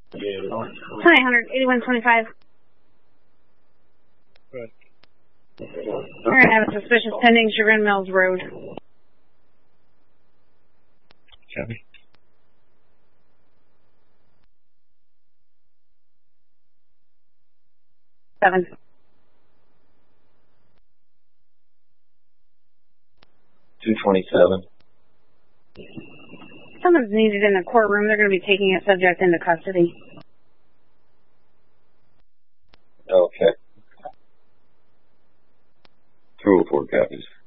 Hi, 18125. Good. We're going to have a suspicious pending, Chagrin Mills Road. Copy. Seven. $227. Someone's needed in the courtroom. They're going to be taking a subject into custody. Okay. 204 copies.